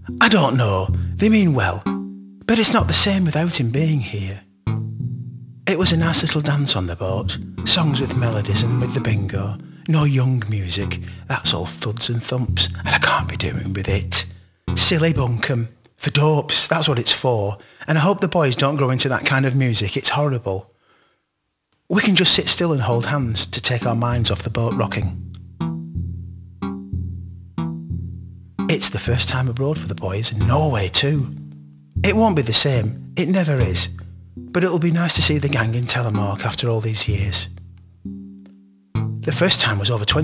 I don't know, they mean well, but it's not the same without him being here. It was a nice little dance on the boat, songs with melodies and with the bingo. No young music, that's all thuds and thumps, and I can't be doing with it. Silly bunkum. For dopes, that's what it's for. And I hope the boys don't grow into that kind of music, it's horrible. We can just sit still and hold hands to take our minds off the boat rocking. It's the first time abroad for the boys, and Norway too. It won't be the same, it never is. But it'll be nice to see the gang in Telemark after all these years. The first time was over 20